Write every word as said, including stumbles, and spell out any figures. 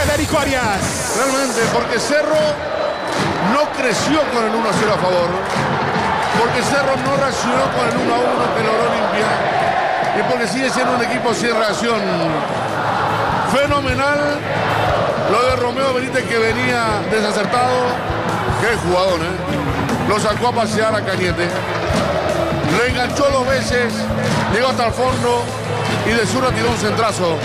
Federico Arias. Realmente, porque Cerro no creció con el uno a cero a favor, porque Cerro no reaccionó con el uno a uno que logró Olimpia, y porque sigue siendo un equipo sin reacción. Fenomenal lo de Romeo Benítez, que venía desacertado. Qué jugador, ¿eh? Lo sacó a pasear a Cañete. Le enganchó dos veces, llegó hasta el fondo y de zurda tiró un centrazo.